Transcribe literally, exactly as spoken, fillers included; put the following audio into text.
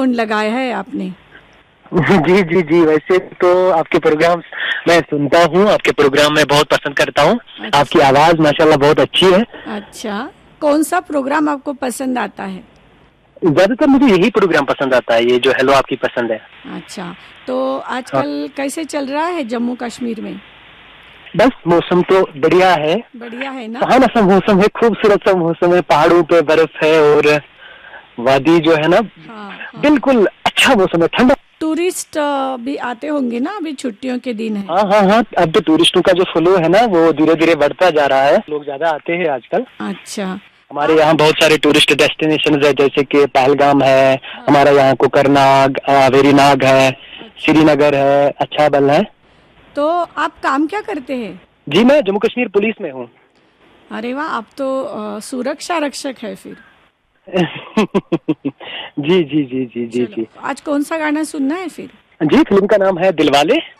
Phone लगाया है आपने? जी जी जी, वैसे तो आपके प्रोग्राम मैं सुनता हूँ, आपके प्रोग्राम में बहुत पसंद करता हूँ। अच्छा। आपकी आवाज माशाल्लाह बहुत अच्छी है। अच्छा, कौन सा प्रोग्राम आपको पसंद आता है? ज्यादातर मुझे यही प्रोग्राम पसंद आता है, ये जो हेलो आपकी पसंद है। अच्छा, तो हाँ, आजकल कैसे चल रहा है जम्मू कश्मीर में? बस मौसम तो बढ़िया है, बढ़िया है ना? सुहाना सा मौसम है, खूबसूरत सा मौसम है, पहाड़ों पे बर्फ है और वादी जो है ना, हाँ हाँ। बिल्कुल अच्छा मौसम है, ठंडा। टूरिस्ट अ, भी आते होंगे ना, अभी छुट्टियों के दिन है। हाँ हाँ हाँ, अब तो टूरिस्टों का जो फ्लो है ना वो धीरे धीरे बढ़ता जा रहा है, लोग ज्यादा आते हैं आजकल। अच्छा। हमारे आप यहाँ बहुत सारे टूरिस्ट डेस्टिनेशन है, जैसे कि पहलगाम है, हाँ। हमारा यहाँ कोकरनाग, अ, वेरीनाग है, अच्छा, श्रीनगर है, अच्छा बल है। तो आप काम क्या करते हैं? जी, मैं जम्मू कश्मीर पुलिस में हूँ। अरे वाह, आप तो अ, सुरक्षा रक्षक है फिर। जी जी जी जी जी चलो, जी आज कौन सा गाना सुनना है फिर? जी, फिल्म का नाम है दिलवाले।